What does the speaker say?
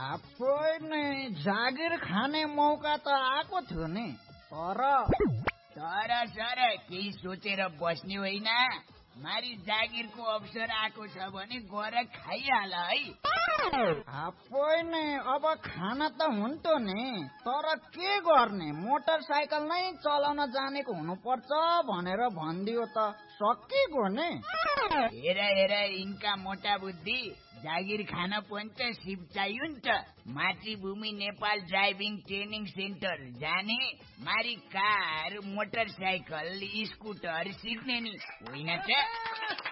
आफै नै जागिर खाने मौका त आएको थियो नि, तर सर केही सोचेर बस्ने होइन। मारी जागिरको अवसर आएको छ भने गएर खाइहाल है। आफै नै अब खाना त हुन्थ्यो नि, तर के गर्ने, मोटरसाइकल नै चलाउन जानेको हुनुपर्छ भनेर भनिदियो त सकिगयो नि। हेर यिनका मोटा बुद्धि, जागिर खान पनि त सिप चाहियो नि त। मातृभूमि नेपाल ड्राइभिङ ट्रेनिङ सेन्टर जाने, मारी कार, मोटरसाइकल, स्कुटर सिक्ने नि होइन त।